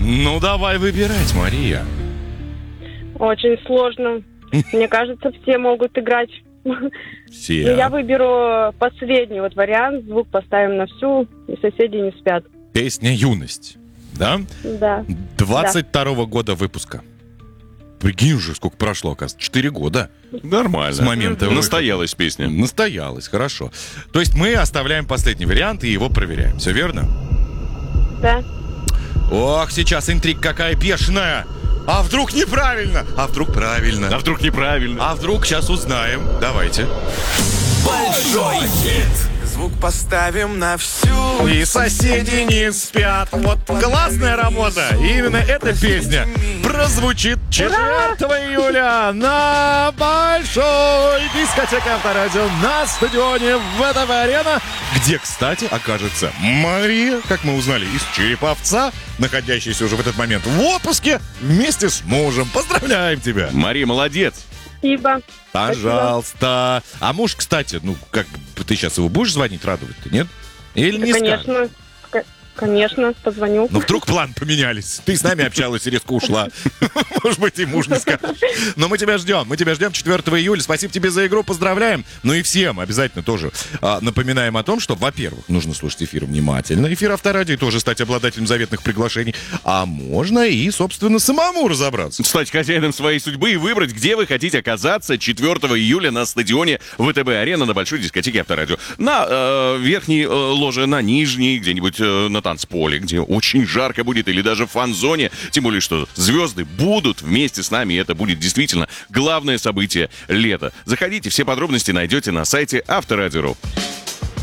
Ну, давай выбирать, Мария. Очень сложно. Мне кажется, все могут играть. Все. Но я выберу последний вот вариант. Звук поставим на всю, и соседи не спят. Песня «Юность». Да? Да. 22-го года выпуска. Прикинь уже, сколько прошло, оказывается. 4 года. Нормально. С момента выхода. Настоялась песня. Настоялась, хорошо. То есть мы оставляем последний вариант и его проверяем. Все верно? Да. Ох, сейчас интрига какая бешеная. А вдруг неправильно? А вдруг правильно? А вдруг неправильно? А вдруг сейчас узнаем? Давайте. Большой хит. Звук поставим на всю. И соседи не спят. Вот классная работа. И именно эта песня прозвучит 4 июля на большой дискотеке Авторадио на стадионе ВТБ-арена, где, кстати, окажется Мария, как мы узнали, из Череповца, находящаяся уже в этот момент в отпуске вместе с мужем. Поздравляем тебя! Мария, молодец. Спасибо. Пожалуйста. А муж, кстати, ну, как бы ты сейчас его будешь звонить, радовать-то, нет? Или не скажешь? Конечно. Конечно, позвоню. Ну, вдруг план поменялись. Ты с нами общалась и резко ушла. Может быть, и муж не скажет. Но мы тебя ждем. Мы тебя ждем 4 июля. Спасибо тебе за игру. Поздравляем. Ну и всем обязательно тоже напоминаем о том, что, во-первых, нужно слушать эфир внимательно. Эфир Авторадио и тоже стать обладателем заветных приглашений. А можно и, собственно, самому разобраться. Стать хозяином своей судьбы и выбрать, где вы хотите оказаться 4 июля на стадионе ВТБ-арена на большой дискотеке Авторадио. На верхней ложе, на нижней, где-нибудь на танцполе, где очень жарко будет, или даже в фан-зоне. Тем более, что звезды будут вместе с нами, и это будет действительно главное событие лета. Заходите, все подробности найдете на сайте Авторадио.ру.